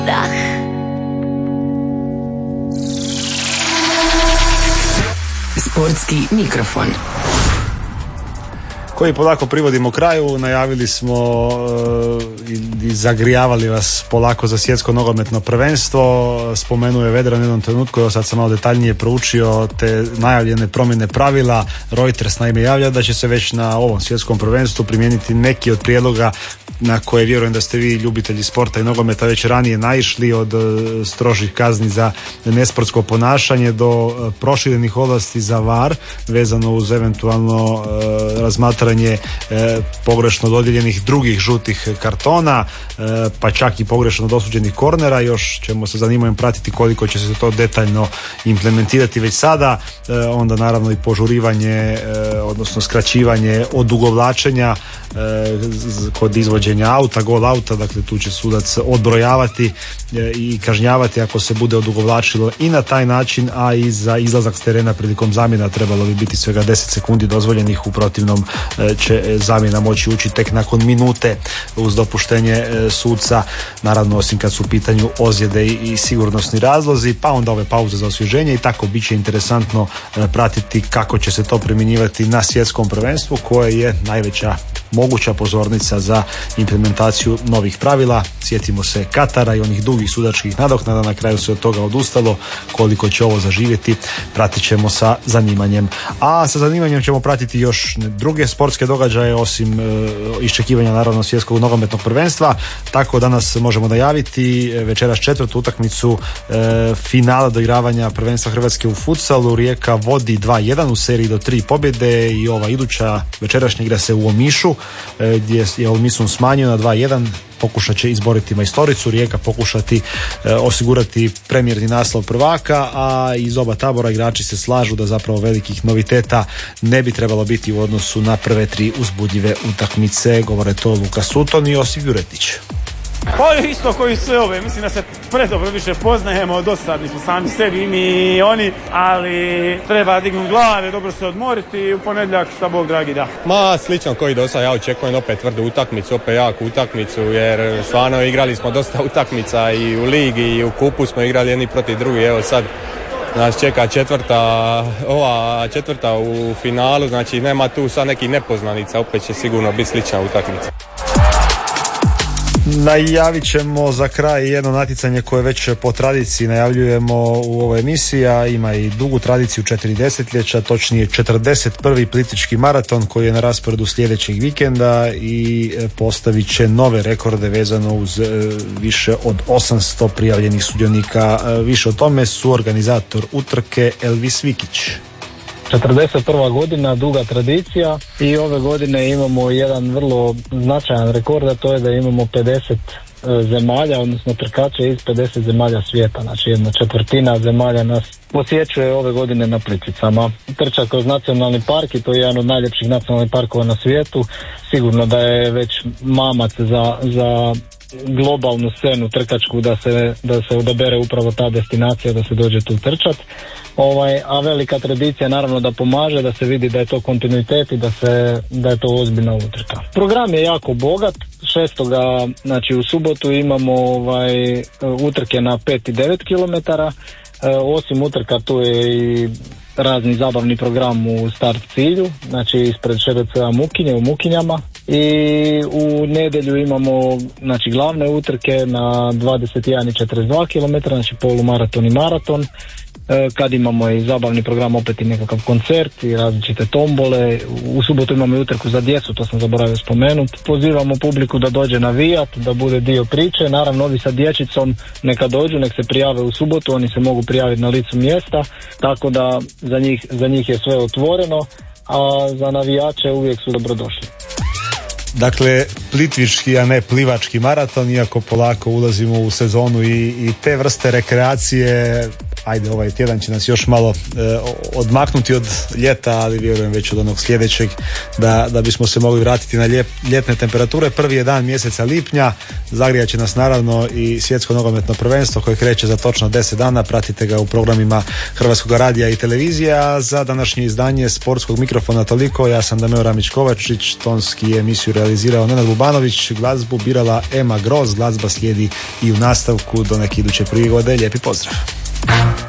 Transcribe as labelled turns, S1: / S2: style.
S1: Dah. Sportski mikrofon
S2: koji polako privodimo kraju. Najavili smo i zagrijavali vas polako za svjetsko nogometno prvenstvo. Spomenuo je Vedran u jednom trenutku, evo sad sam malo detaljnije proučio te najavljene promjene pravila. Reuters naime javlja da će se već na ovom svjetskom prvenstvu primijeniti neki od prijedloga na koje vjerujem da ste vi, ljubitelji sporta i nogometa, već ranije naišli, od strožih kazni za nesportsko ponašanje do proširenih ovlasti za VAR vezano uz eventualno razmatranje pogrešno dodijeljenih drugih žutih kartona, pa čak i pogrešno dosuđenih kornera. Još ćemo sa zanimanjem pratiti koliko će se to detaljno implementirati već sada. Onda naravno i požurivanje, odnosno skraćivanje odugovlačenja kod izvođenja auta, gol auta. Dakle, tu će sudac odbrojavati i kažnjavati ako se bude odugovlačilo i na taj način, a i za izlazak s terena prilikom zamjena trebalo bi biti svega 10 sekundi dozvoljenih, u protivnom će zamjena moći ući tek nakon minute uz dopuštenje suca, naravno osim kad su u pitanju ozljede i sigurnosni razlozi, pa onda ove pauze za osvježenje. I tako bit će interesantno pratiti kako će se to primjenjivati na svjetskom prvenstvu, koje je najveća moguća pozornica za implementaciju novih pravila. Sjetimo se Katara i onih dugih sudačkih nadoknada, na kraju se od toga odustalo. Koliko će ovo zaživjeti pratit ćemo sa zanimanjem. A sa zanimanjem ćemo pratiti još druge sportske događaje osim iščekivanja naravno svjetskog nogometnog prvenstva. Tako danas možemo najaviti večeras četvrtu utakmicu finala doigravanja prvenstva Hrvatske u futsalu. Rijeka vodi 2-1 u seriji do 3 pobjede i ova iduća večerašnja igra se u Omišu, gdje je Omišun smanjio na 2-1. Pokušat će izboriti majstoricu, Rijeka pokušati osigurati premijerni naslov prvaka, a iz oba tabora igrači se slažu da zapravo velikih noviteta ne bi trebalo biti u odnosu na prve tri uzbudljive utakmice. Govore to Luka Sutton i Josip Juretić.
S3: Pa isto koji sve ove, mislim da se predobro više poznajemo, dosadni smo sami sebi, mi i oni, ali treba dignuti glave, dobro se odmoriti i u ponedjeljak šta Bog dragi da.
S4: Ma slično koji do sada, ja očekujem opet tvrdu utakmicu, opet jaku utakmicu, jer stvarno igrali smo dosta utakmica i u ligi i u kupu smo igrali jedni protiv drugi, evo sad nas čeka četvrta u finalu, znači nema tu sad nekih nepoznanica, opet će sigurno biti slična utakmica.
S2: Najavit ćemo za kraj jedno natjecanje koje već po tradiciji najavljujemo u ovoj emisiji, a ima i dugu tradiciju, 4 desetljeća, točnije 41. Plitvički maraton koji je na rasporedu sljedećeg vikenda i postavit će nove rekorde vezano uz više od 800 prijavljenih sudionika. Više o tome su organizator utrke Elvis Vikić.
S5: 41. godina, duga tradicija i ove godine imamo jedan vrlo značajan rekord, a to je da imamo 50 zemalja, odnosno trkače iz 50 zemalja svijeta, znači 1/4 zemalja nas posjećuje ove godine na Plitvicama. Trča kroz nacionalni park i to je jedan od najljepših nacionalnih parkova na svijetu, sigurno da je već mamac za globalnu scenu trkačku da se odabere upravo ta destinacija, da se dođe tu trčat. A velika tradicija naravno da pomaže, da se vidi da je to kontinuitet i da je to ozbiljna utrka. Program je jako bogat. 6. znači u subotu imamo utrke na 5 i 9 km. Osim utrka tu je i razni zabavni program u start cilju, znači ispred ŠRC-a Mukinje u Mukinjama, i u nedjelju imamo znači glavne utrke na 21 i 42 km, znači polumaraton i maraton, kad imamo i zabavni program, opet i nekakav koncert i različite tombole. U subotu imamo i utrku za djecu, to sam zaboravio spomenuti. Pozivamo publiku da dođe navijat, da bude dio priče. Naravno, ovi sa dječicom neka dođu, nek se prijave u subotu, oni se mogu prijaviti na licu mjesta, tako da za njih je sve otvoreno, a za navijače uvijek su dobrodošli.
S2: Dakle, plitvički, a ne plivački maraton, iako polako ulazimo u sezonu i te vrste rekreacije, ajde, ovaj tjedan će nas još malo odmaknuti od ljeta, ali vjerujem već od onog sljedećeg da bismo se mogli vratiti na ljetne temperature. Prvi je dan mjeseca lipnja, zagrijat će nas naravno i svjetsko nogometno prvenstvo koje kreće za točno 10 dana. Pratite ga u programima Hrvatskog radija i televizije, a za današnje izdanje Sportskog mikrofona toliko. Ja sam Dameo Ramić-Kovačić, tonski emisiju realizirao Nenad Bubanović, glazbu birala Ema Groz, glazba slijedi i u nastavku. Do neke iduće prigode, lijepi pozdrav.